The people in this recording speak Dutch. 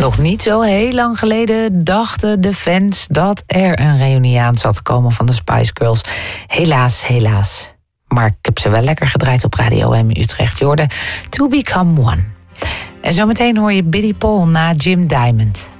Nog niet zo heel lang geleden dachten de fans dat er een reunie aan zat te komen van de Spice Girls. Helaas. Maar ik heb ze wel lekker gedraaid op Radio M Utrecht. Je hoorde To Become One. En zometeen hoor je Billy Paul na Jim Diamond.